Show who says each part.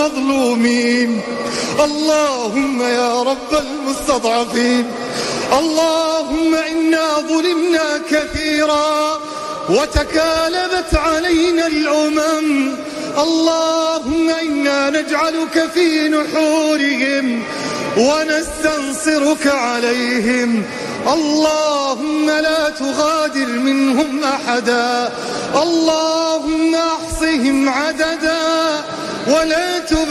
Speaker 1: المظلومين. اللهم يا رب المستضعفين، اللهم إنا ظلمنا كثيرا وتكالبت علينا الأمم. اللهم إنا نجعلك في نحورهم ونستنصرك عليهم. اللهم لا تغادر منهم أحدا، اللهم أحصهم عددا ولا